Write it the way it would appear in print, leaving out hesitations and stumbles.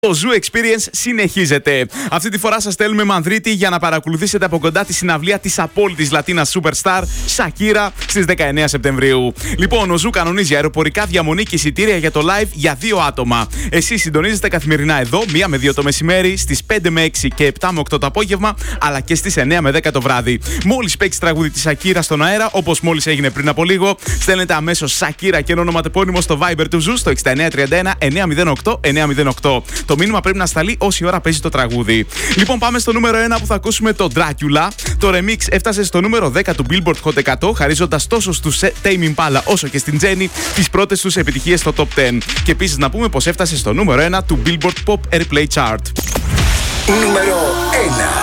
Το Zoo Experience συνεχίζεται. Αυτή τη φορά σας στέλνουμε Μανδρίτη για να παρακολουθήσετε από κοντά τη συναυλία της απόλυτης Λατίνας Superstar Shakira στις 19 Σεπτεμβρίου. Λοιπόν, ο Zoo κανονίζει αεροπορικά διαμονή και εισιτήρια για το live για 2 άτομα. Εσείς συντονίζεστε καθημερινά εδώ, 1 με 2 το μεσημέρι, στις 5 με 6 και 7 με 8 το απόγευμα, αλλά και στις 9 με 10 το βράδυ. Μόλις παίξει τραγούδι της Shakira στον αέρα, όπως μόλις έγινε πριν από λίγο, στέλνετε αμέσως Shakira και ένα ονοματεπώνυμο στο Viber του Zoo στο 6931 908 908. Το μήνυμα πρέπει να σταλεί όση ώρα παίζει το τραγούδι. Λοιπόν, πάμε στο νούμερο 1 που θα ακούσουμε το Dracula. Το remix έφτασε στο νούμερο 10 του Billboard Hot 100, χαρίζοντας τόσο στους Tame Impala όσο και στην Jenny τις πρώτες τους επιτυχίες στο Top 10. Και επίσης να πούμε πως έφτασε στο νούμερο 1 του Billboard Pop Airplay Chart. Νούμερο 1.